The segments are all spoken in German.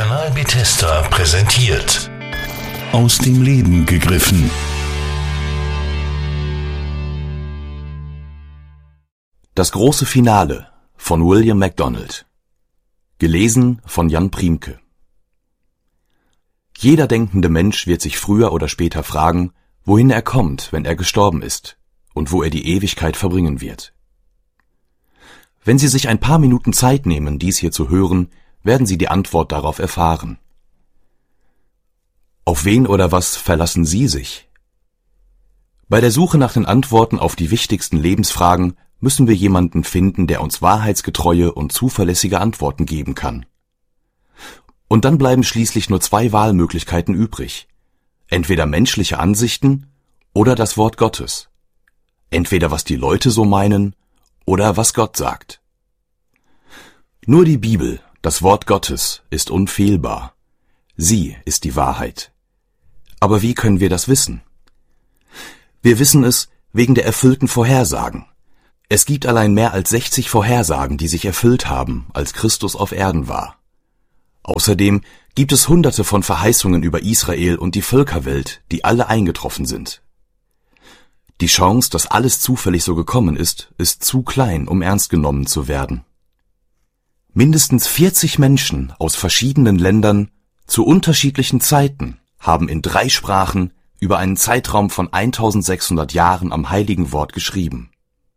Kanal Bethesda präsentiert. Aus dem Leben gegriffen. Das große Finale von William MacDonald. Gelesen von Jan Priemke. Jeder denkende Mensch wird sich früher oder später fragen, wohin er kommt, wenn er gestorben ist und wo er die Ewigkeit verbringen wird. Wenn Sie sich ein paar Minuten Zeit nehmen, dies hier zu hören, werden Sie die Antwort darauf erfahren. Auf wen oder was verlassen Sie sich? Bei der Suche nach den Antworten auf die wichtigsten Lebensfragen müssen wir jemanden finden, der uns wahrheitsgetreue und zuverlässige Antworten geben kann. Und dann bleiben schließlich nur zwei Wahlmöglichkeiten übrig. Entweder menschliche Ansichten oder das Wort Gottes. Entweder was die Leute so meinen oder was Gott sagt. Nur die Bibel, das Wort Gottes, ist unfehlbar. Sie ist die Wahrheit. Aber wie können wir das wissen? Wir wissen es wegen der erfüllten Vorhersagen. Es gibt allein mehr als 60 Vorhersagen, die sich erfüllt haben, als Christus auf Erden war. Außerdem gibt es Hunderte von Verheißungen über Israel und die Völkerwelt, die alle eingetroffen sind. Die Chance, dass alles zufällig so gekommen ist zu klein, um ernst genommen zu werden. Mindestens 40 Menschen aus verschiedenen Ländern zu unterschiedlichen Zeiten haben in 3 Sprachen über einen Zeitraum von 1600 Jahren am Heiligen Wort geschrieben.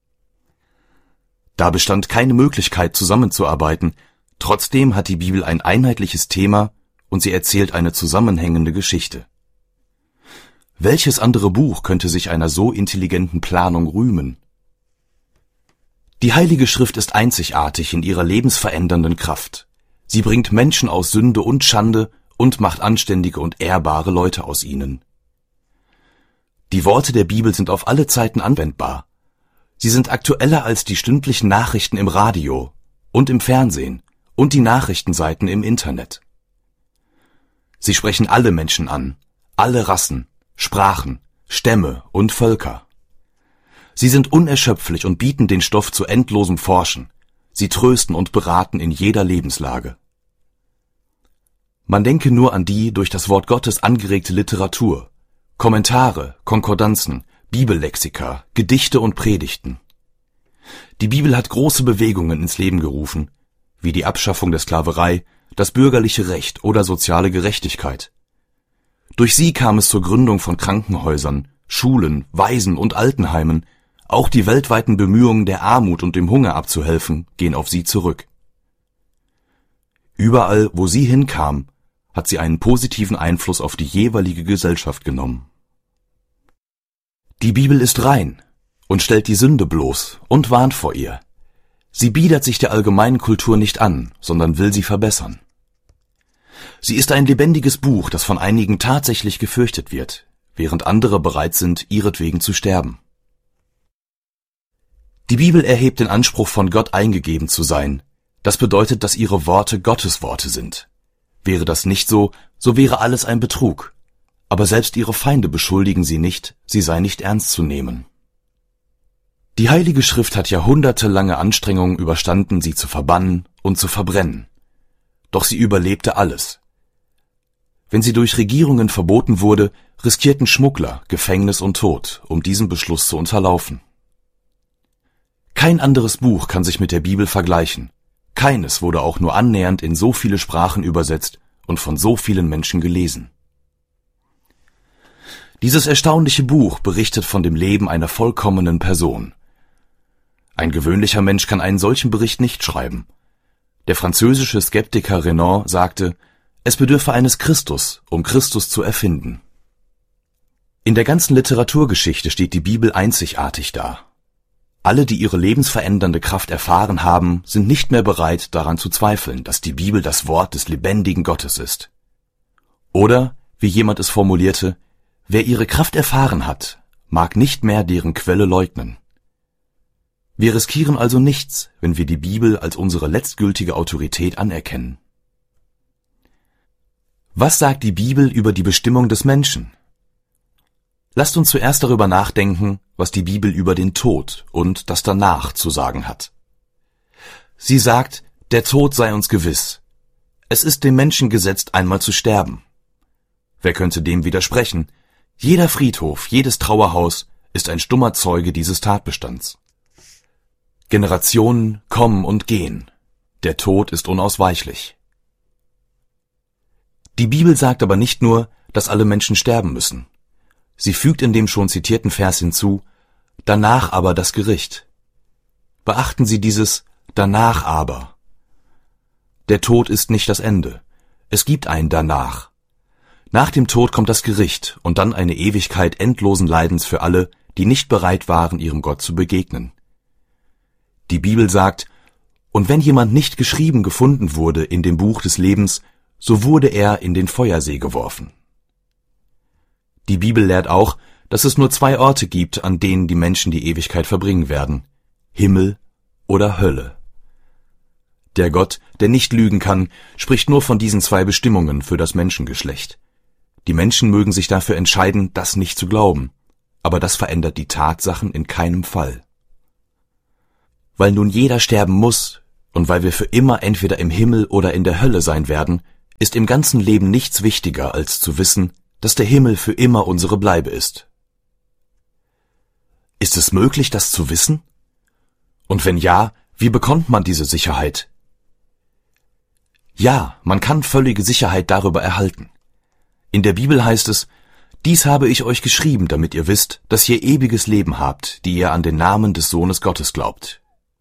Da bestand keine Möglichkeit zusammenzuarbeiten, trotzdem hat die Bibel ein einheitliches Thema und sie erzählt eine zusammenhängende Geschichte. Welches andere Buch könnte sich einer so intelligenten Planung rühmen? Die Heilige Schrift ist einzigartig in ihrer lebensverändernden Kraft. Sie bringt Menschen aus Sünde und Schande und macht anständige und ehrbare Leute aus ihnen. Die Worte der Bibel sind auf alle Zeiten anwendbar. Sie sind aktueller als die stündlichen Nachrichten im Radio und im Fernsehen und die Nachrichtenseiten im Internet. Sie sprechen alle Menschen an, alle Rassen, Sprachen, Stämme und Völker. Sie sind unerschöpflich und bieten den Stoff zu endlosem Forschen. Sie trösten und beraten in jeder Lebenslage. Man denke nur an die durch das Wort Gottes angeregte Literatur, Kommentare, Konkordanzen, Bibellexika, Gedichte und Predigten. Die Bibel hat große Bewegungen ins Leben gerufen, wie die Abschaffung der Sklaverei, das bürgerliche Recht oder soziale Gerechtigkeit. Durch sie kam es zur Gründung von Krankenhäusern, Schulen, Waisen- und Altenheimen. Auch die weltweiten Bemühungen, der Armut und dem Hunger abzuhelfen, gehen auf sie zurück. Überall, wo sie hinkam, hat sie einen positiven Einfluss auf die jeweilige Gesellschaft genommen. Die Bibel ist rein und stellt die Sünde bloß und warnt vor ihr. Sie biedert sich der allgemeinen Kultur nicht an, sondern will sie verbessern. Sie ist ein lebendiges Buch, das von einigen tatsächlich gefürchtet wird, während andere bereit sind, ihretwegen zu sterben. Die Bibel erhebt den Anspruch, von Gott eingegeben zu sein. Das bedeutet, dass ihre Worte Gottes Worte sind. Wäre das nicht so, so wäre alles ein Betrug. Aber selbst ihre Feinde beschuldigen sie nicht, sie sei nicht ernst zu nehmen. Die Heilige Schrift hat jahrhundertelange Anstrengungen überstanden, sie zu verbannen und zu verbrennen. Doch sie überlebte alles. Wenn sie durch Regierungen verboten wurde, riskierten Schmuggler Gefängnis und Tod, um diesen Beschluss zu unterlaufen. Kein anderes Buch kann sich mit der Bibel vergleichen. Keines wurde auch nur annähernd in so viele Sprachen übersetzt und von so vielen Menschen gelesen. Dieses erstaunliche Buch berichtet von dem Leben einer vollkommenen Person. Ein gewöhnlicher Mensch kann einen solchen Bericht nicht schreiben. Der französische Skeptiker Renan sagte, es bedürfe eines Christus, um Christus zu erfinden. In der ganzen Literaturgeschichte steht die Bibel einzigartig da. Alle, die ihre lebensverändernde Kraft erfahren haben, sind nicht mehr bereit, daran zu zweifeln, dass die Bibel das Wort des lebendigen Gottes ist. Oder, wie jemand es formulierte, wer ihre Kraft erfahren hat, mag nicht mehr deren Quelle leugnen. Wir riskieren also nichts, wenn wir die Bibel als unsere letztgültige Autorität anerkennen. Was sagt die Bibel über die Bestimmung des Menschen? Lasst uns zuerst darüber nachdenken, was die Bibel über den Tod und das Danach zu sagen hat. Sie sagt, der Tod sei uns gewiss. Es ist dem Menschen gesetzt, einmal zu sterben. Wer könnte dem widersprechen? Jeder Friedhof, jedes Trauerhaus ist ein stummer Zeuge dieses Tatbestands. Generationen kommen und gehen. Der Tod ist unausweichlich. Die Bibel sagt aber nicht nur, dass alle Menschen sterben müssen. Sie fügt in dem schon zitierten Vers hinzu, danach aber das Gericht. Beachten Sie dieses danach aber. Der Tod ist nicht das Ende. Es gibt ein danach. Nach dem Tod kommt das Gericht und dann eine Ewigkeit endlosen Leidens für alle, die nicht bereit waren, ihrem Gott zu begegnen. Die Bibel sagt, und wenn jemand nicht geschrieben gefunden wurde in dem Buch des Lebens, so wurde er in den Feuersee geworfen. Die Bibel lehrt auch, dass es nur 2 Orte gibt, an denen die Menschen die Ewigkeit verbringen werden: Himmel oder Hölle. Der Gott, der nicht lügen kann, spricht nur von diesen 2 Bestimmungen für das Menschengeschlecht. Die Menschen mögen sich dafür entscheiden, das nicht zu glauben, aber das verändert die Tatsachen in keinem Fall. Weil nun jeder sterben muss und weil wir für immer entweder im Himmel oder in der Hölle sein werden, ist im ganzen Leben nichts wichtiger, als zu wissen, dass der Himmel für immer unsere Bleibe ist. Ist es möglich, das zu wissen? Und wenn ja, wie bekommt man diese Sicherheit? Ja, man kann völlige Sicherheit darüber erhalten. In der Bibel heißt es, dies habe ich euch geschrieben, damit ihr wisst, dass ihr ewiges Leben habt, die ihr an den Namen des Sohnes Gottes glaubt.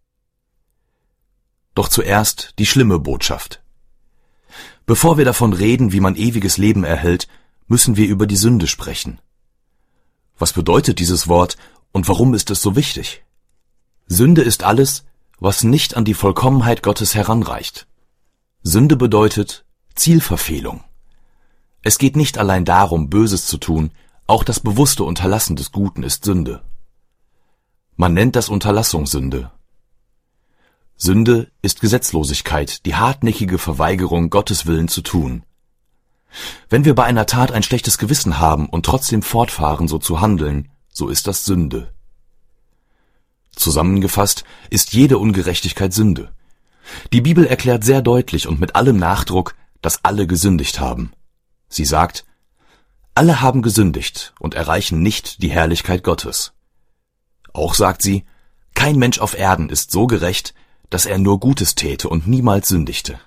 Doch zuerst die schlimme Botschaft. Bevor wir davon reden, wie man ewiges Leben erhält, müssen wir über die Sünde sprechen. Was bedeutet dieses Wort und warum ist es so wichtig? Sünde ist alles, was nicht an die Vollkommenheit Gottes heranreicht. Sünde bedeutet Zielverfehlung. Es geht nicht allein darum, Böses zu tun, auch das bewusste Unterlassen des Guten ist Sünde. Man nennt das Unterlassungssünde. Sünde ist Gesetzlosigkeit, die hartnäckige Verweigerung, Gottes Willen zu tun. Wenn wir bei einer Tat ein schlechtes Gewissen haben und trotzdem fortfahren, so zu handeln, so ist das Sünde. Zusammengefasst ist jede Ungerechtigkeit Sünde. Die Bibel erklärt sehr deutlich und mit allem Nachdruck, dass alle gesündigt haben. Sie sagt, alle haben gesündigt und erreichen nicht die Herrlichkeit Gottes. Auch sagt sie, kein Mensch auf Erden ist so gerecht, dass er nur Gutes täte und niemals sündigte.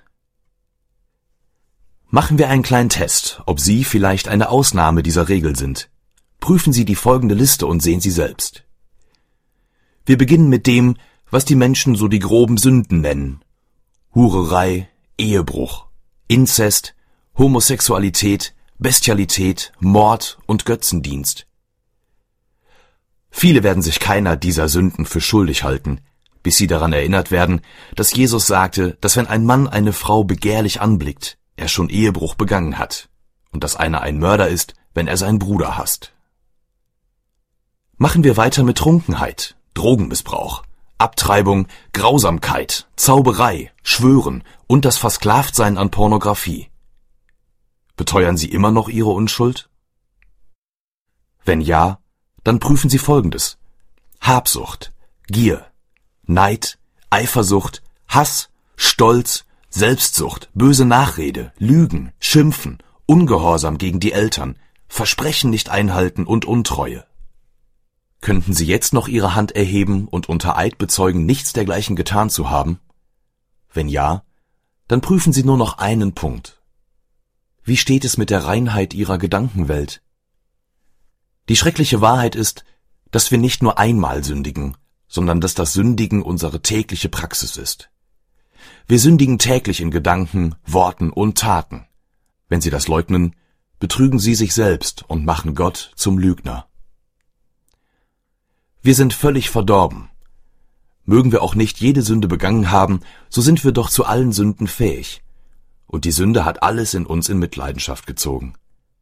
Machen wir einen kleinen Test, ob Sie vielleicht eine Ausnahme dieser Regel sind. Prüfen Sie die folgende Liste und sehen Sie selbst. Wir beginnen mit dem, was die Menschen so die groben Sünden nennen: Hurerei, Ehebruch, Inzest, Homosexualität, Bestialität, Mord und Götzendienst. Viele werden sich keiner dieser Sünden für schuldig halten, bis sie daran erinnert werden, dass Jesus sagte, dass wenn ein Mann eine Frau begehrlich anblickt, er schon Ehebruch begangen hat und dass einer ein Mörder ist, wenn er seinen Bruder hasst. Machen wir weiter mit Trunkenheit, Drogenmissbrauch, Abtreibung, Grausamkeit, Zauberei, Schwören und das Versklavtsein an Pornografie. Beteuern Sie immer noch Ihre Unschuld? Wenn ja, dann prüfen Sie Folgendes: Habsucht, Gier, Neid, Eifersucht, Hass, Stolz, Selbstsucht, böse Nachrede, Lügen, Schimpfen, Ungehorsam gegen die Eltern, Versprechen nicht einhalten und Untreue. Könnten Sie jetzt noch Ihre Hand erheben und unter Eid bezeugen, nichts dergleichen getan zu haben? Wenn ja, dann prüfen Sie nur noch einen Punkt. Wie steht es mit der Reinheit Ihrer Gedankenwelt? Die schreckliche Wahrheit ist, dass wir nicht nur einmal sündigen, sondern dass das Sündigen unsere tägliche Praxis ist. Wir sündigen täglich in Gedanken, Worten und Taten. Wenn Sie das leugnen, betrügen Sie sich selbst und machen Gott zum Lügner. Wir sind völlig verdorben. Mögen wir auch nicht jede Sünde begangen haben, so sind wir doch zu allen Sünden fähig. Und die Sünde hat alles in uns in Mitleidenschaft gezogen.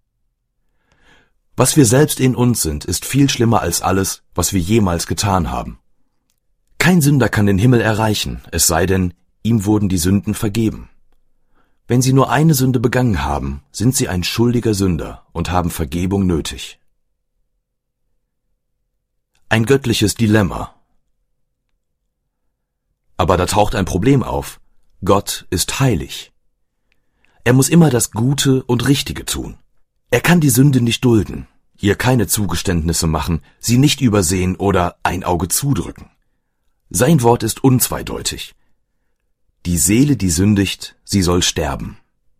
Was wir selbst in uns sind, ist viel schlimmer als alles, was wir jemals getan haben. Kein Sünder kann den Himmel erreichen, es sei denn, ihm wurden die Sünden vergeben. Wenn Sie nur eine Sünde begangen haben, sind Sie ein schuldiger Sünder und haben Vergebung nötig. Ein göttliches Dilemma. Aber da taucht ein Problem auf. Gott ist heilig. Er muss immer das Gute und Richtige tun. Er kann die Sünde nicht dulden, ihr keine Zugeständnisse machen, sie nicht übersehen oder ein Auge zudrücken. Sein Wort ist unzweideutig. Die Seele, die sündigt, sie soll sterben.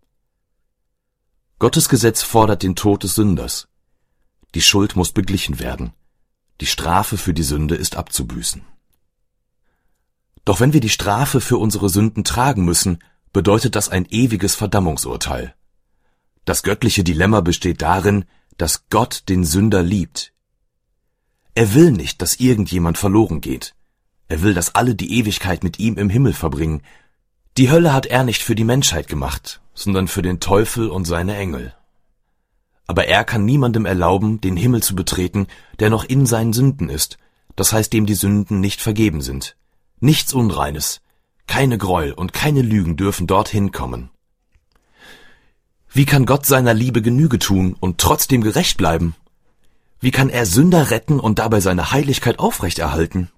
Gottes Gesetz fordert den Tod des Sünders. Die Schuld muss beglichen werden. Die Strafe für die Sünde ist abzubüßen. Doch wenn wir die Strafe für unsere Sünden tragen müssen, bedeutet das ein ewiges Verdammungsurteil. Das göttliche Dilemma besteht darin, dass Gott den Sünder liebt. Er will nicht, dass irgendjemand verloren geht. Er will, dass alle die Ewigkeit mit ihm im Himmel verbringen. Die Hölle hat er nicht für die Menschheit gemacht, sondern für den Teufel und seine Engel. Aber er kann niemandem erlauben, den Himmel zu betreten, der noch in seinen Sünden ist, das heißt, dem die Sünden nicht vergeben sind. Nichts Unreines, keine Gräuel und keine Lügen dürfen dorthin kommen. Wie kann Gott seiner Liebe Genüge tun und trotzdem gerecht bleiben? Wie kann er Sünder retten und dabei seine Heiligkeit aufrechterhalten?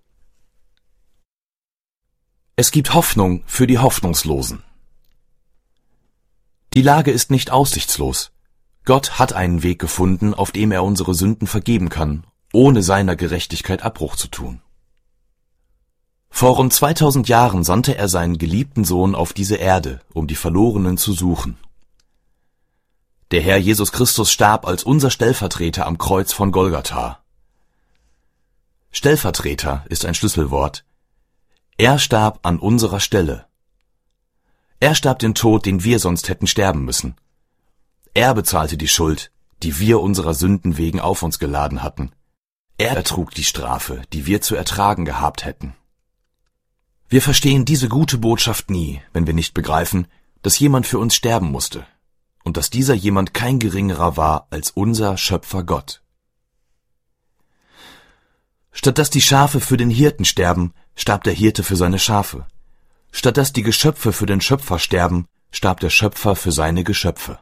Es gibt Hoffnung für die Hoffnungslosen. Die Lage ist nicht aussichtslos. Gott hat einen Weg gefunden, auf dem er unsere Sünden vergeben kann, ohne seiner Gerechtigkeit Abbruch zu tun. Vor rund 2000 Jahren sandte er seinen geliebten Sohn auf diese Erde, um die Verlorenen zu suchen. Der Herr Jesus Christus starb als unser Stellvertreter am Kreuz von Golgatha. Stellvertreter ist ein Schlüsselwort. Er starb an unserer Stelle. Er starb den Tod, den wir sonst hätten sterben müssen. Er bezahlte die Schuld, die wir unserer Sünden wegen auf uns geladen hatten. Er ertrug die Strafe, die wir zu ertragen gehabt hätten. Wir verstehen diese gute Botschaft nie, wenn wir nicht begreifen, dass jemand für uns sterben musste und dass dieser jemand kein geringerer war als unser Schöpfer Gott. Statt dass die Schafe für den Hirten sterben, starb der Hirte für seine Schafe. Statt dass die Geschöpfe für den Schöpfer sterben, starb der Schöpfer für seine Geschöpfe.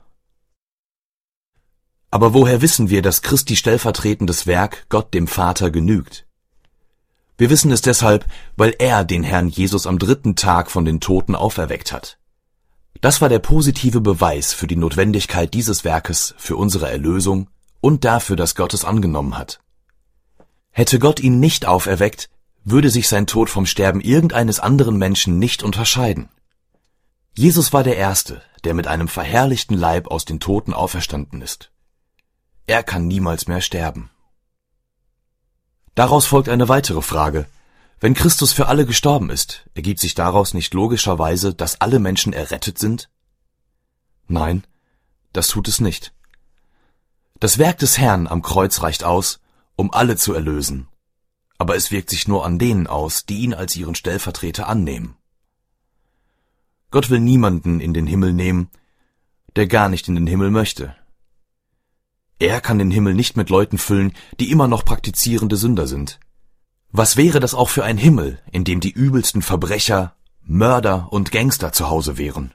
Aber woher wissen wir, dass Christi stellvertretendes Werk Gott dem Vater genügt? Wir wissen es deshalb, weil er den Herrn Jesus am 3. Tag von den Toten auferweckt hat. Das war der positive Beweis für die Notwendigkeit dieses Werkes für unsere Erlösung und dafür, dass Gott es angenommen hat. Hätte Gott ihn nicht auferweckt, würde sich sein Tod vom Sterben irgendeines anderen Menschen nicht unterscheiden. Jesus war der Erste, der mit einem verherrlichten Leib aus den Toten auferstanden ist. Er kann niemals mehr sterben. Daraus folgt eine weitere Frage. Wenn Christus für alle gestorben ist, ergibt sich daraus nicht logischerweise, dass alle Menschen errettet sind? Nein, das tut es nicht. Das Werk des Herrn am Kreuz reicht aus, um alle zu erlösen. Aber es wirkt sich nur an denen aus, die ihn als ihren Stellvertreter annehmen. Gott will niemanden in den Himmel nehmen, der gar nicht in den Himmel möchte. Er kann den Himmel nicht mit Leuten füllen, die immer noch praktizierende Sünder sind. Was wäre das auch für ein Himmel, in dem die übelsten Verbrecher, Mörder und Gangster zu Hause wären?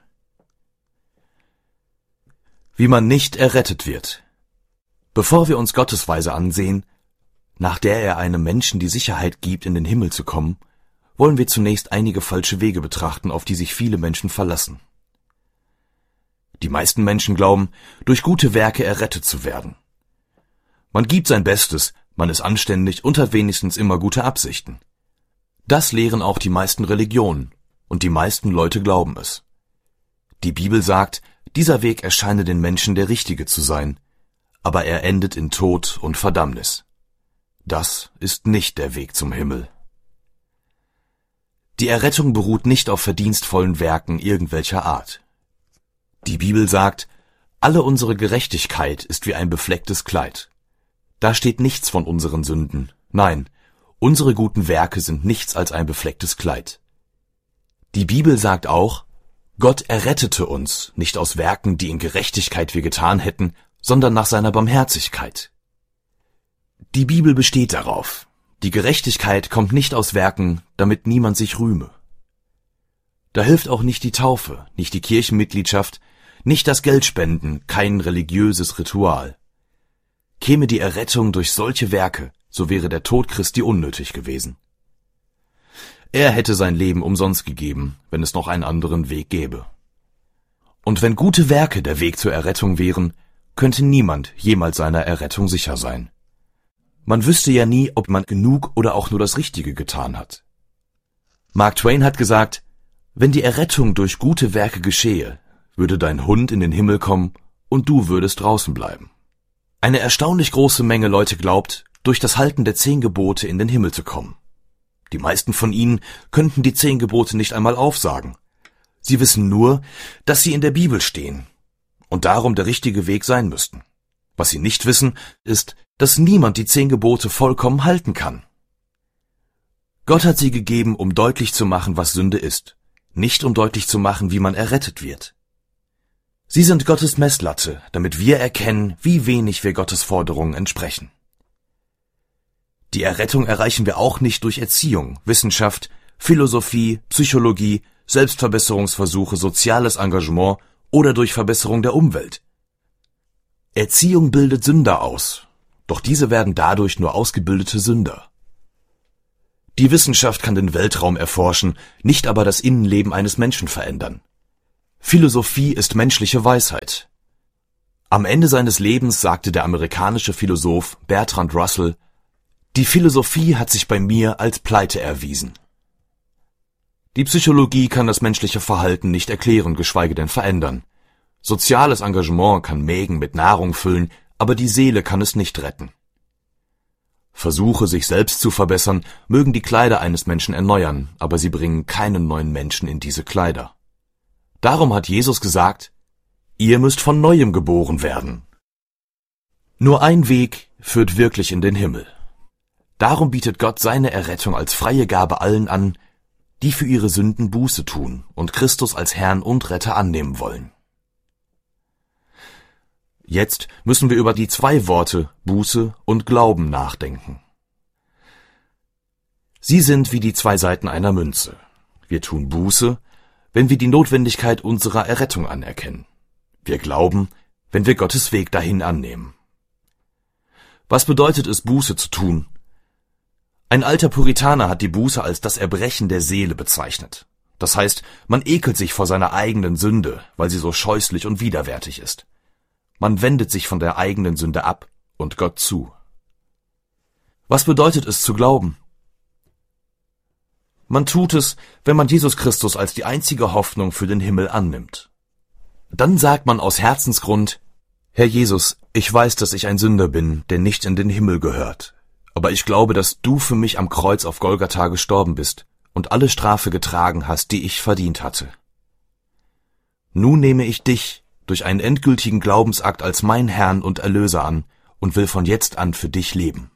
Wie man nicht errettet wird. Bevor wir uns Gottes Weise ansehen, nach der er einem Menschen die Sicherheit gibt, in den Himmel zu kommen, wollen wir zunächst einige falsche Wege betrachten, auf die sich viele Menschen verlassen. Die meisten Menschen glauben, durch gute Werke errettet zu werden. Man gibt sein Bestes, man ist anständig und hat wenigstens immer gute Absichten. Das lehren auch die meisten Religionen, und die meisten Leute glauben es. Die Bibel sagt, dieser Weg erscheine den Menschen der richtige zu sein, aber er endet in Tod und Verdammnis. Das ist nicht der Weg zum Himmel. Die Errettung beruht nicht auf verdienstvollen Werken irgendwelcher Art. Die Bibel sagt, alle unsere Gerechtigkeit ist wie ein beflecktes Kleid. Da steht nichts von unseren Sünden. Nein, unsere guten Werke sind nichts als ein beflecktes Kleid. Die Bibel sagt auch, Gott errettete uns nicht aus Werken, die in Gerechtigkeit wir getan hätten, sondern nach seiner Barmherzigkeit. Die Bibel besteht darauf. Die Gerechtigkeit kommt nicht aus Werken, damit niemand sich rühme. Da hilft auch nicht die Taufe, nicht die Kirchenmitgliedschaft, nicht das Geldspenden, kein religiöses Ritual. Käme die Errettung durch solche Werke, so wäre der Tod Christi unnötig gewesen. Er hätte sein Leben umsonst gegeben, wenn es noch einen anderen Weg gäbe. Und wenn gute Werke der Weg zur Errettung wären, könnte niemand jemals seiner Errettung sicher sein. Man wüsste ja nie, ob man genug oder auch nur das Richtige getan hat. Mark Twain hat gesagt, wenn die Errettung durch gute Werke geschehe, würde dein Hund in den Himmel kommen und du würdest draußen bleiben. Eine erstaunlich große Menge Leute glaubt, durch das Halten der 10 Gebote in den Himmel zu kommen. Die meisten von ihnen könnten die 10 Gebote nicht einmal aufsagen. Sie wissen nur, dass sie in der Bibel stehen und darum der richtige Weg sein müssten. Was sie nicht wissen, ist, dass niemand die 10 Gebote vollkommen halten kann. Gott hat sie gegeben, um deutlich zu machen, was Sünde ist, nicht um deutlich zu machen, wie man errettet wird. Sie sind Gottes Messlatte, damit wir erkennen, wie wenig wir Gottes Forderungen entsprechen. Die Errettung erreichen wir auch nicht durch Erziehung, Wissenschaft, Philosophie, Psychologie, Selbstverbesserungsversuche, soziales Engagement oder durch Verbesserung der Umwelt. Erziehung bildet Sünder aus, doch diese werden dadurch nur ausgebildete Sünder. Die Wissenschaft kann den Weltraum erforschen, nicht aber das Innenleben eines Menschen verändern. Philosophie ist menschliche Weisheit. Am Ende seines Lebens sagte der amerikanische Philosoph Bertrand Russell, die Philosophie hat sich bei mir als Pleite erwiesen. Die Psychologie kann das menschliche Verhalten nicht erklären, geschweige denn verändern. Soziales Engagement kann Mägen mit Nahrung füllen, aber die Seele kann es nicht retten. Versuche, sich selbst zu verbessern, mögen die Kleider eines Menschen erneuern, aber sie bringen keinen neuen Menschen in diese Kleider. Darum hat Jesus gesagt, ihr müsst von Neuem geboren werden. Nur ein Weg führt wirklich in den Himmel. Darum bietet Gott seine Errettung als freie Gabe allen an, die für ihre Sünden Buße tun und Christus als Herrn und Retter annehmen wollen. Jetzt müssen wir über die 2 Worte Buße und Glauben nachdenken. Sie sind wie die 2 Seiten einer Münze. Wir tun Buße, wenn wir die Notwendigkeit unserer Errettung anerkennen. Wir glauben, wenn wir Gottes Weg dahin annehmen. Was bedeutet es, Buße zu tun? Ein alter Puritaner hat die Buße als das Erbrechen der Seele bezeichnet. Das heißt, man ekelt sich vor seiner eigenen Sünde, weil sie so scheußlich und widerwärtig ist. Man wendet sich von der eigenen Sünde ab und Gott zu. Was bedeutet es zu glauben? Man tut es, wenn man Jesus Christus als die einzige Hoffnung für den Himmel annimmt. Dann sagt man aus Herzensgrund, Herr Jesus, ich weiß, dass ich ein Sünder bin, der nicht in den Himmel gehört. Aber ich glaube, dass du für mich am Kreuz auf Golgatha gestorben bist und alle Strafe getragen hast, die ich verdient hatte. Nun nehme ich dich durch einen endgültigen Glaubensakt als mein Herrn und Erlöser an und will von jetzt an für dich leben.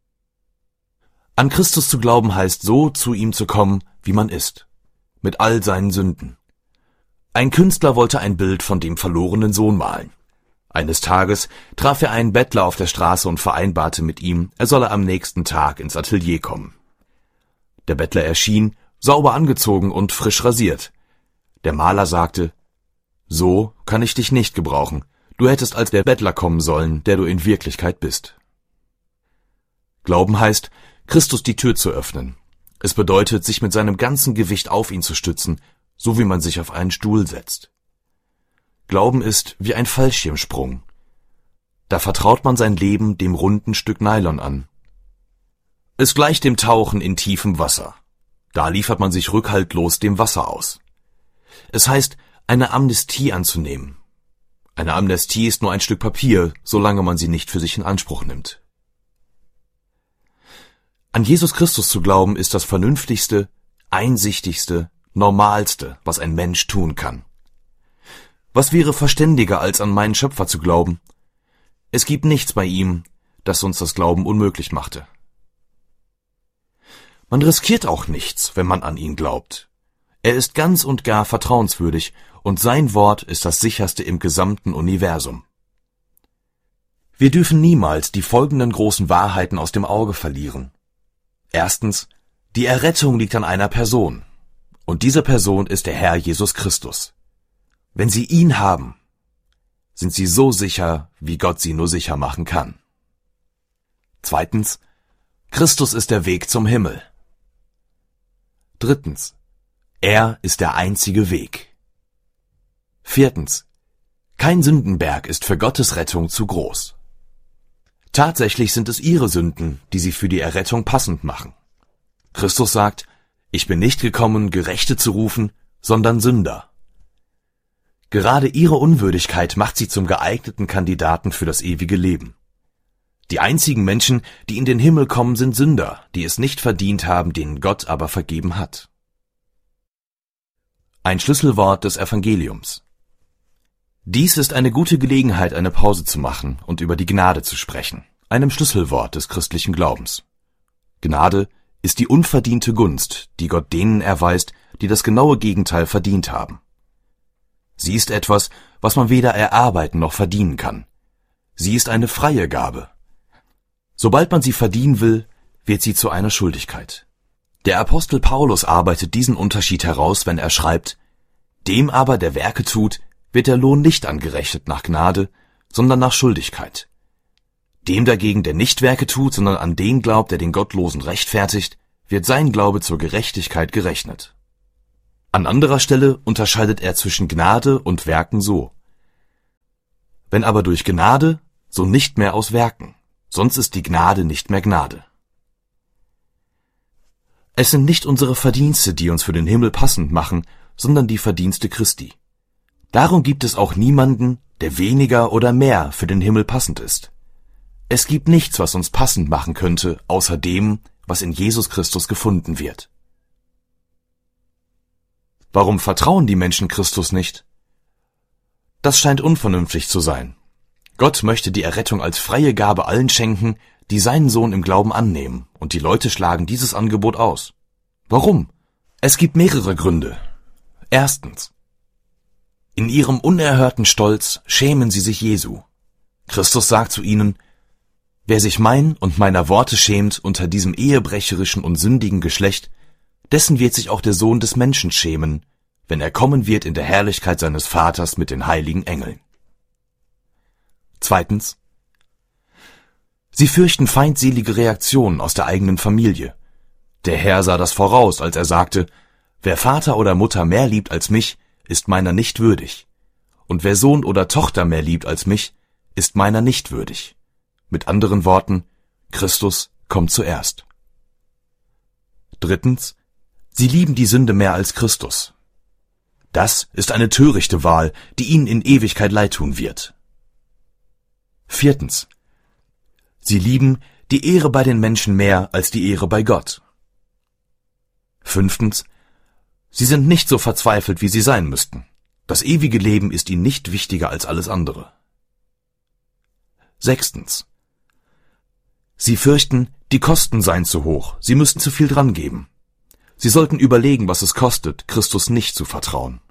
An Christus zu glauben heißt, so zu ihm zu kommen, wie man ist, mit all seinen Sünden. Ein Künstler wollte ein Bild von dem verlorenen Sohn malen. Eines Tages traf er einen Bettler auf der Straße und vereinbarte mit ihm, er solle am nächsten Tag ins Atelier kommen. Der Bettler erschien, sauber angezogen und frisch rasiert. Der Maler sagte, so kann ich dich nicht gebrauchen. Du hättest als der Bettler kommen sollen, der du in Wirklichkeit bist. Glauben heißt, Christus die Tür zu öffnen. Es bedeutet, sich mit seinem ganzen Gewicht auf ihn zu stützen, so wie man sich auf einen Stuhl setzt. Glauben ist wie ein Fallschirmsprung. Da vertraut man sein Leben dem runden Stück Nylon an. Es gleicht dem Tauchen in tiefem Wasser. Da liefert man sich rückhaltlos dem Wasser aus. Es heißt, eine Amnestie anzunehmen. Eine Amnestie ist nur ein Stück Papier, solange man sie nicht für sich in Anspruch nimmt. An Jesus Christus zu glauben ist das vernünftigste, einsichtigste, normalste, was ein Mensch tun kann. Was wäre verständiger, als an meinen Schöpfer zu glauben? Es gibt nichts bei ihm, das uns das Glauben unmöglich machte. Man riskiert auch nichts, wenn man an ihn glaubt. Er ist ganz und gar vertrauenswürdig und sein Wort ist das sicherste im gesamten Universum. Wir dürfen niemals die folgenden großen Wahrheiten aus dem Auge verlieren. Erstens, die Errettung liegt an einer Person. Und diese Person ist der Herr Jesus Christus. Wenn Sie ihn haben, sind Sie so sicher, wie Gott Sie nur sicher machen kann. Zweitens, Christus ist der Weg zum Himmel. Drittens, er ist der einzige Weg. Viertens. Kein Sündenberg ist für Gottes Rettung zu groß. Tatsächlich sind es ihre Sünden, die sie für die Errettung passend machen. Christus sagt, ich bin nicht gekommen, Gerechte zu rufen, sondern Sünder. Gerade ihre Unwürdigkeit macht sie zum geeigneten Kandidaten für das ewige Leben. Die einzigen Menschen, die in den Himmel kommen, sind Sünder, die es nicht verdient haben, denen Gott aber vergeben hat. Ein Schlüsselwort des Evangeliums. Dies ist eine gute Gelegenheit, eine Pause zu machen und über die Gnade zu sprechen, einem Schlüsselwort des christlichen Glaubens. Gnade ist die unverdiente Gunst, die Gott denen erweist, die das genaue Gegenteil verdient haben. Sie ist etwas, was man weder erarbeiten noch verdienen kann. Sie ist eine freie Gabe. Sobald man sie verdienen will, wird sie zu einer Schuldigkeit. Der Apostel Paulus arbeitet diesen Unterschied heraus, wenn er schreibt, dem aber, der Werke tut, wird der Lohn nicht angerechnet nach Gnade, sondern nach Schuldigkeit. Dem dagegen, der nicht Werke tut, sondern an den glaubt, der den Gottlosen rechtfertigt, wird sein Glaube zur Gerechtigkeit gerechnet. An anderer Stelle unterscheidet er zwischen Gnade und Werken so. Wenn aber durch Gnade, so nicht mehr aus Werken, sonst ist die Gnade nicht mehr Gnade. Es sind nicht unsere Verdienste, die uns für den Himmel passend machen, sondern die Verdienste Christi. Darum gibt es auch niemanden, der weniger oder mehr für den Himmel passend ist. Es gibt nichts, was uns passend machen könnte, außer dem, was in Jesus Christus gefunden wird. Warum vertrauen die Menschen Christus nicht? Das scheint unvernünftig zu sein. Gott möchte die Errettung als freie Gabe allen schenken, die seinen Sohn im Glauben annehmen, und die Leute schlagen dieses Angebot aus. Warum? Es gibt mehrere Gründe. Erstens. In ihrem unerhörten Stolz schämen sie sich Jesu. Christus sagt zu ihnen, wer sich mein und meiner Worte schämt unter diesem ehebrecherischen und sündigen Geschlecht, dessen wird sich auch der Sohn des Menschen schämen, wenn er kommen wird in der Herrlichkeit seines Vaters mit den heiligen Engeln. Zweitens. Sie fürchten feindselige Reaktionen aus der eigenen Familie. Der Herr sah das voraus, als er sagte, wer Vater oder Mutter mehr liebt als mich, ist meiner nicht würdig. Und wer Sohn oder Tochter mehr liebt als mich, ist meiner nicht würdig. Mit anderen Worten, Christus kommt zuerst. Drittens. Sie lieben die Sünde mehr als Christus. Das ist eine törichte Wahl, die ihnen in Ewigkeit leid tun wird. Viertens. Sie lieben die Ehre bei den Menschen mehr als die Ehre bei Gott. Fünftens. Sie sind nicht so verzweifelt, wie sie sein müssten. Das ewige Leben ist ihnen nicht wichtiger als alles andere. Sechstens. Sie fürchten, die Kosten seien zu hoch, sie müssten zu viel dran geben. Sie sollten überlegen, was es kostet, Christus nicht zu vertrauen.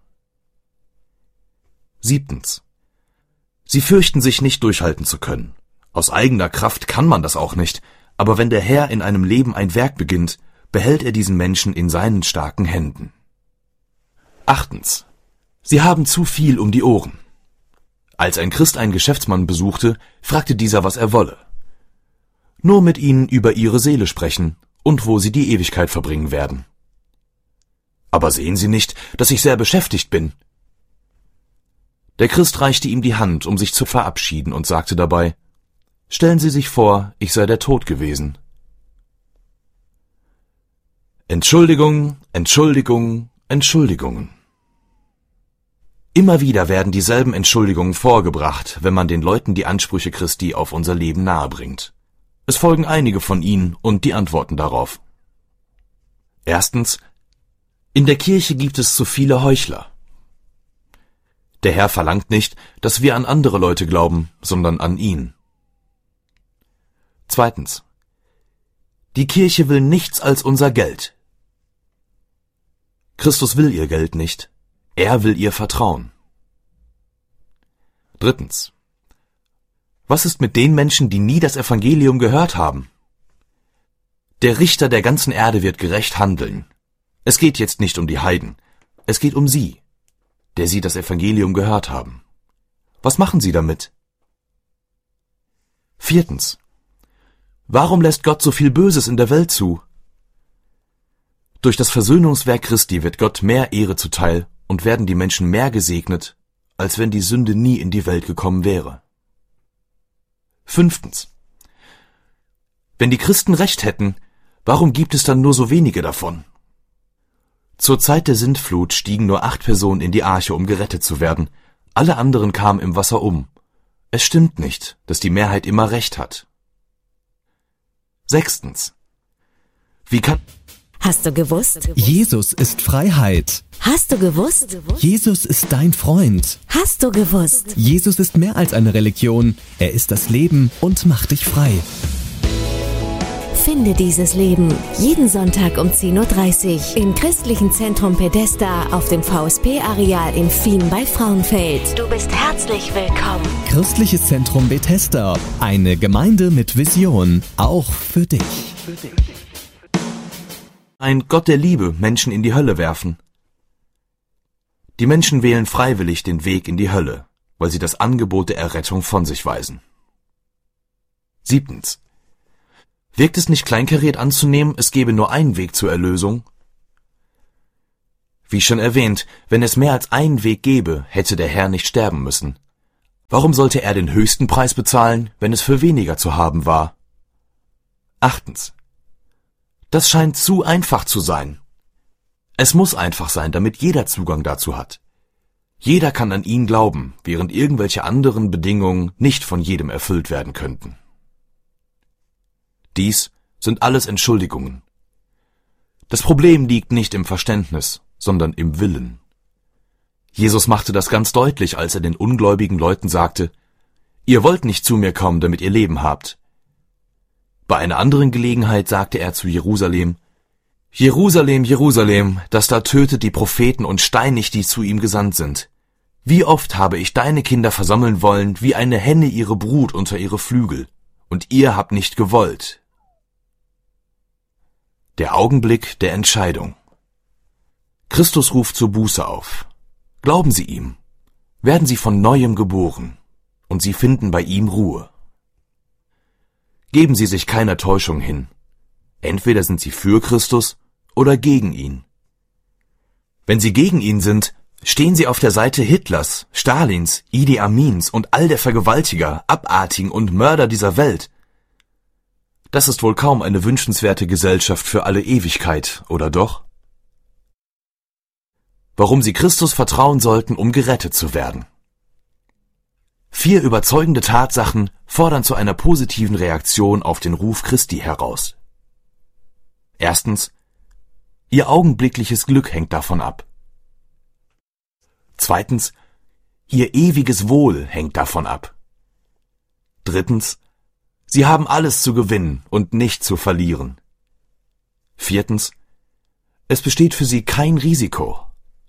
Siebtens. Sie fürchten sich nicht durchhalten zu können. Aus eigener Kraft kann man das auch nicht, aber wenn der Herr in einem Leben ein Werk beginnt, behält er diesen Menschen in seinen starken Händen. Achtens. Sie haben zu viel um die Ohren. Als ein Christ einen Geschäftsmann besuchte, fragte dieser, was er wolle. Nur mit ihnen über ihre Seele sprechen und wo sie die Ewigkeit verbringen werden. Aber sehen Sie nicht, dass ich sehr beschäftigt bin? Der Christ reichte ihm die Hand, um sich zu verabschieden, und sagte dabei, stellen Sie sich vor, ich sei der Tod gewesen. Entschuldigung, Entschuldigung, Entschuldigungen. Immer wieder werden dieselben Entschuldigungen vorgebracht, wenn man den Leuten die Ansprüche Christi auf unser Leben nahebringt. Es folgen einige von ihnen und die Antworten darauf. Erstens. In der Kirche gibt es zu viele Heuchler. Der Herr verlangt nicht, dass wir an andere Leute glauben, sondern an ihn. Zweitens. Die Kirche will nichts als unser Geld. Christus will ihr Geld nicht, er will ihr Vertrauen. Drittens. Was ist mit den Menschen, die nie das Evangelium gehört haben? Der Richter der ganzen Erde wird gerecht handeln. Es geht jetzt nicht um die Heiden, es geht um sie, der sie das Evangelium gehört haben. Was machen sie damit? Viertens. Warum lässt Gott so viel Böses in der Welt zu? Durch das Versöhnungswerk Christi wird Gott mehr Ehre zuteil und werden die Menschen mehr gesegnet, als wenn die Sünde nie in die Welt gekommen wäre. 5. Wenn die Christen recht hätten, warum gibt es dann nur so wenige davon? Zur Zeit der Sintflut stiegen nur 8 Personen in die Arche, um gerettet zu werden. Alle anderen kamen im Wasser um. Es stimmt nicht, dass die Mehrheit immer recht hat. 6. Wie kann... Hast du gewusst? Jesus ist Freiheit. Hast du gewusst? Jesus ist dein Freund. Hast du gewusst? Jesus ist mehr als eine Religion. Er ist das Leben und macht dich frei. Finde dieses Leben jeden Sonntag um 10:30 Uhr im Christlichen Zentrum Pedesta auf dem VSP-Areal in Fien bei Frauenfeld. Du bist herzlich willkommen. Christliches Zentrum Bethesda. Eine Gemeinde mit Vision. Auch für dich. Ein Gott der Liebe Menschen in die Hölle werfen. Die Menschen wählen freiwillig den Weg in die Hölle, weil sie das Angebot der Errettung von sich weisen. 7. Wirkt es nicht kleinkariert anzunehmen, es gebe nur einen Weg zur Erlösung? Wie schon erwähnt, wenn es mehr als einen Weg gäbe, hätte der Herr nicht sterben müssen. Warum sollte er den höchsten Preis bezahlen, wenn es für weniger zu haben war? 8. Das scheint zu einfach zu sein. Es muss einfach sein, damit jeder Zugang dazu hat. Jeder kann an ihn glauben, während irgendwelche anderen Bedingungen nicht von jedem erfüllt werden könnten. Dies sind alles Entschuldigungen. Das Problem liegt nicht im Verständnis, sondern im Willen. Jesus machte das ganz deutlich, als er den ungläubigen Leuten sagte: Ihr wollt nicht zu mir kommen, damit ihr Leben habt. Bei einer anderen Gelegenheit sagte er zu Jerusalem: Jerusalem, Jerusalem, das da tötet die Propheten und steinigt, die zu ihm gesandt sind. Wie oft habe ich deine Kinder versammeln wollen, wie eine Henne ihre Brut unter ihre Flügel, und ihr habt nicht gewollt. Der Augenblick der Entscheidung. Christus ruft zur Buße auf. Glauben Sie ihm, werden Sie von Neuem geboren, und Sie finden bei ihm Ruhe. Geben Sie sich keiner Täuschung hin. Entweder sind Sie für Christus oder gegen ihn. Wenn Sie gegen ihn sind, stehen Sie auf der Seite Hitlers, Stalins, Idi Amins und all der Vergewaltiger, Abartigen und Mörder dieser Welt. Das ist wohl kaum eine wünschenswerte Gesellschaft für alle Ewigkeit, oder doch? Warum Sie Christus vertrauen sollten, um gerettet zu werden. 4 überzeugende Tatsachen fordern zu einer positiven Reaktion auf den Ruf Christi heraus. 1. Ihr augenblickliches Glück hängt davon ab. 2. Ihr ewiges Wohl hängt davon ab. 3. Sie haben alles zu gewinnen und nicht zu verlieren. 4. Es besteht für Sie kein Risiko.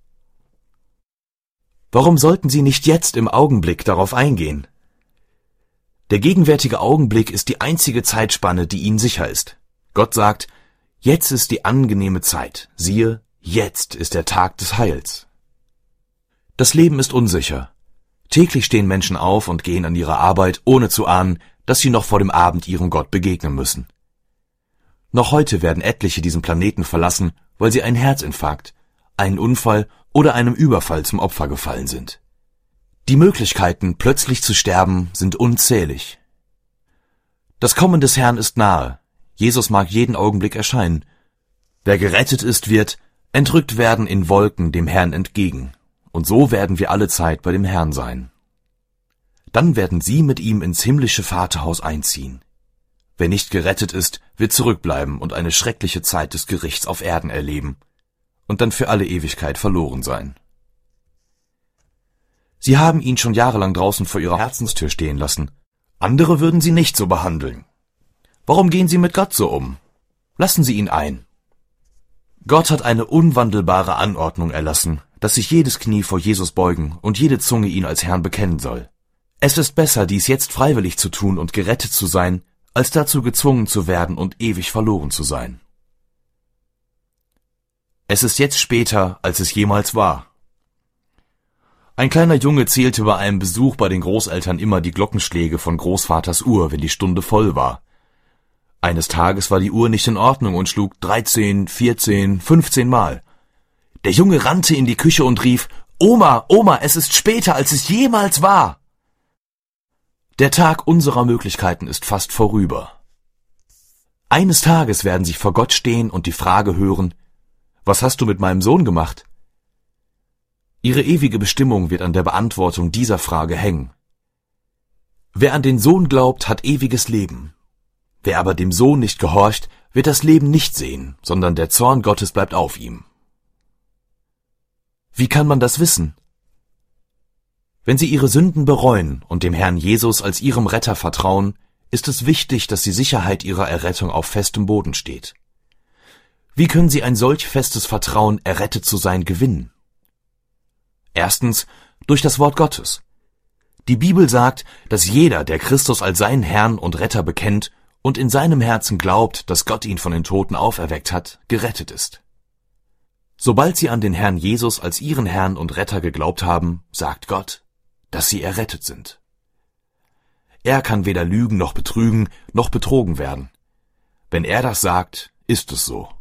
Warum sollten Sie nicht jetzt im Augenblick darauf eingehen? Der gegenwärtige Augenblick ist die einzige Zeitspanne, die Ihnen sicher ist. Gott sagt: Jetzt ist die angenehme Zeit. Siehe, jetzt ist der Tag des Heils. Das Leben ist unsicher. Täglich stehen Menschen auf und gehen an ihre Arbeit, ohne zu ahnen, dass sie noch vor dem Abend ihrem Gott begegnen müssen. Noch heute werden etliche diesen Planeten verlassen, weil sie einen Herzinfarkt, einen Unfall oder einem Überfall zum Opfer gefallen sind. Die Möglichkeiten, plötzlich zu sterben, sind unzählig. Das Kommen des Herrn ist nahe. Jesus mag jeden Augenblick erscheinen. Wer gerettet ist, wird entrückt werden in Wolken dem Herrn entgegen. Und so werden wir alle Zeit bei dem Herrn sein. Dann werden sie mit ihm ins himmlische Vaterhaus einziehen. Wer nicht gerettet ist, wird zurückbleiben und eine schreckliche Zeit des Gerichts auf Erden erleben und dann für alle Ewigkeit verloren sein. Sie haben ihn schon jahrelang draußen vor ihrer Herzenstür stehen lassen. Andere würden sie nicht so behandeln. Warum gehen Sie mit Gott so um? Lassen Sie ihn ein. Gott hat eine unwandelbare Anordnung erlassen, dass sich jedes Knie vor Jesus beugen und jede Zunge ihn als Herrn bekennen soll. Es ist besser, dies jetzt freiwillig zu tun und gerettet zu sein, als dazu gezwungen zu werden und ewig verloren zu sein. Es ist jetzt später, als es jemals war. Ein kleiner Junge zählte bei einem Besuch bei den Großeltern immer die Glockenschläge von Großvaters Uhr, wenn die Stunde voll war. Eines Tages war die Uhr nicht in Ordnung und schlug 13, 14, 15 Mal. Der Junge rannte in die Küche und rief: Oma, es ist später, als es jemals war. Der Tag unserer Möglichkeiten ist fast vorüber. Eines Tages werden Sie vor Gott stehen und die Frage hören: Was hast du mit meinem Sohn gemacht? Ihre ewige Bestimmung wird an der Beantwortung dieser Frage hängen. Wer an den Sohn glaubt, hat ewiges Leben. Wer aber dem Sohn nicht gehorcht, wird das Leben nicht sehen, sondern der Zorn Gottes bleibt auf ihm. Wie kann man das wissen? Wenn Sie Ihre Sünden bereuen und dem Herrn Jesus als Ihrem Retter vertrauen, ist es wichtig, dass die Sicherheit Ihrer Errettung auf festem Boden steht. Wie können Sie ein solch festes Vertrauen, errettet zu sein, gewinnen? Erstens, durch das Wort Gottes. Die Bibel sagt, dass jeder, der Christus als seinen Herrn und Retter bekennt und in seinem Herzen glaubt, dass Gott ihn von den Toten auferweckt hat, gerettet ist. Sobald Sie an den Herrn Jesus als Ihren Herrn und Retter geglaubt haben, sagt Gott, dass Sie errettet sind. Er kann weder lügen noch betrügen noch betrogen werden. Wenn er das sagt, ist es so.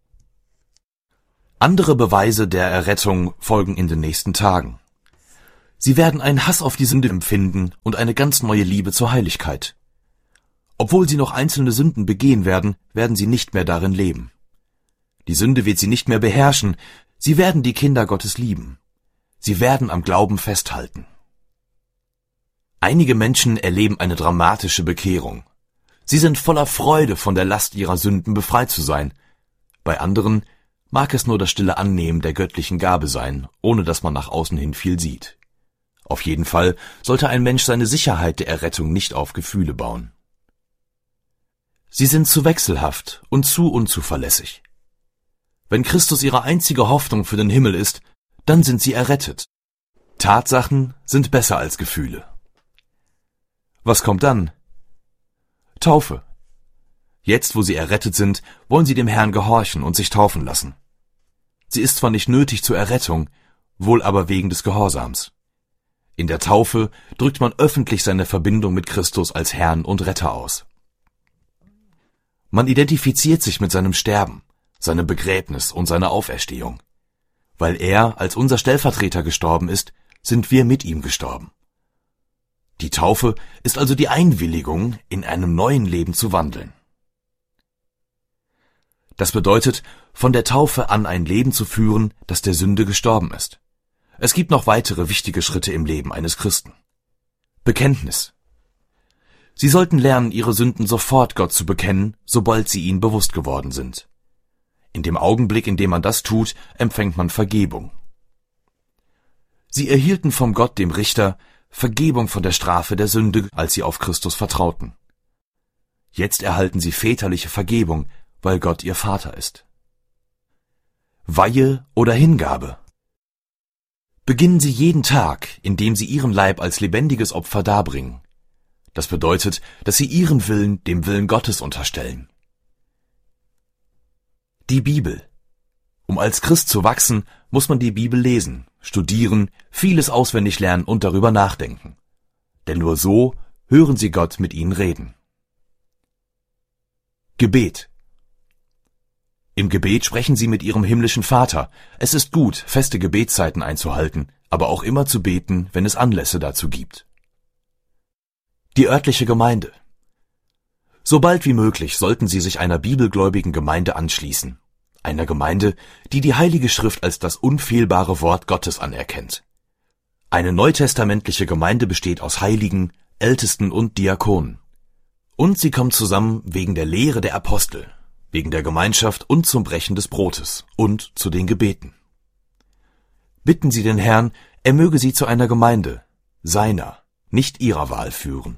Andere Beweise der Errettung folgen in den nächsten Tagen. Sie werden einen Hass auf die Sünde empfinden und eine ganz neue Liebe zur Heiligkeit. Obwohl Sie noch einzelne Sünden begehen werden, werden Sie nicht mehr darin leben. Die Sünde wird Sie nicht mehr beherrschen, Sie werden die Kinder Gottes lieben. Sie werden am Glauben festhalten. Einige Menschen erleben eine dramatische Bekehrung. Sie sind voller Freude, von der Last ihrer Sünden befreit zu sein. Bei anderen mag es nur das stille Annehmen der göttlichen Gabe sein, ohne dass man nach außen hin viel sieht. Auf jeden Fall sollte ein Mensch seine Sicherheit der Errettung nicht auf Gefühle bauen. Sie sind zu wechselhaft und zu unzuverlässig. Wenn Christus ihre einzige Hoffnung für den Himmel ist, dann sind sie errettet. Tatsachen sind besser als Gefühle. Was kommt dann? Taufe. Jetzt, wo sie errettet sind, wollen sie dem Herrn gehorchen und sich taufen lassen. Sie ist zwar nicht nötig zur Errettung, wohl aber wegen des Gehorsams. In der Taufe drückt man öffentlich seine Verbindung mit Christus als Herrn und Retter aus. Man identifiziert sich mit seinem Sterben, seinem Begräbnis und seiner Auferstehung. Weil er als unser Stellvertreter gestorben ist, sind wir mit ihm gestorben. Die Taufe ist also die Einwilligung, in einem neuen Leben zu wandeln. Das bedeutet, von der Taufe an ein Leben zu führen, das der Sünde gestorben ist. Es gibt noch weitere wichtige Schritte im Leben eines Christen. Bekenntnis. Sie sollten lernen, ihre Sünden sofort Gott zu bekennen, sobald sie ihnen bewusst geworden sind. In dem Augenblick, in dem man das tut, empfängt man Vergebung. Sie erhielten vom Gott, dem Richter, Vergebung von der Strafe der Sünde, als sie auf Christus vertrauten. Jetzt erhalten sie väterliche Vergebung, weil Gott ihr Vater ist. Weihe oder Hingabe. Beginnen Sie jeden Tag, indem Sie Ihren Leib als lebendiges Opfer darbringen. Das bedeutet, dass Sie Ihren Willen dem Willen Gottes unterstellen. Die Bibel. Um als Christ zu wachsen, muss man die Bibel lesen, studieren, vieles auswendig lernen und darüber nachdenken. Denn nur so hören Sie Gott mit Ihnen reden. Gebet. Im Gebet sprechen Sie mit Ihrem himmlischen Vater. Es ist gut, feste Gebetszeiten einzuhalten, aber auch immer zu beten, wenn es Anlässe dazu gibt. Die örtliche Gemeinde. So bald wie möglich sollten Sie sich einer bibelgläubigen Gemeinde anschließen. Einer Gemeinde, die die Heilige Schrift als das unfehlbare Wort Gottes anerkennt. Eine neutestamentliche Gemeinde besteht aus Heiligen, Ältesten und Diakonen. Und sie kommt zusammen wegen der Lehre der Apostel, wegen der Gemeinschaft und zum Brechen des Brotes und zu den Gebeten. Bitten Sie den Herrn, er möge Sie zu einer Gemeinde, seiner, nicht Ihrer Wahl führen.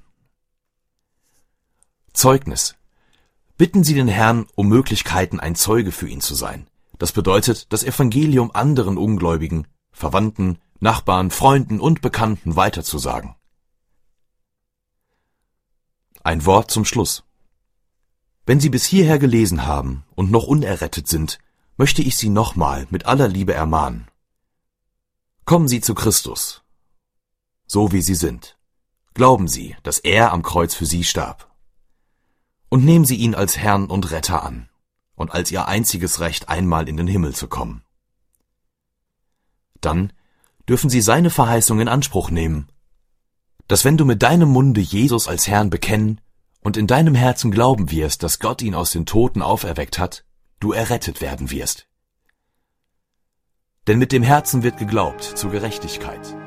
Zeugnis. Bitten Sie den Herrn um Möglichkeiten, ein Zeuge für ihn zu sein. Das bedeutet, das Evangelium anderen Ungläubigen, Verwandten, Nachbarn, Freunden und Bekannten weiterzusagen. Ein Wort zum Schluss. Wenn Sie bis hierher gelesen haben und noch unerrettet sind, möchte ich Sie nochmal mit aller Liebe ermahnen. Kommen Sie zu Christus, so wie Sie sind. Glauben Sie, dass er am Kreuz für Sie starb. Und nehmen Sie ihn als Herrn und Retter an und als Ihr einziges Recht, einmal in den Himmel zu kommen. Dann dürfen sie seine Verheißung in Anspruch nehmen, dass wenn du mit deinem Munde Jesus als Herrn bekennen und in deinem Herzen glauben wirst, dass Gott ihn aus den Toten auferweckt hat, du errettet werden wirst. Denn mit dem Herzen wird geglaubt zur Gerechtigkeit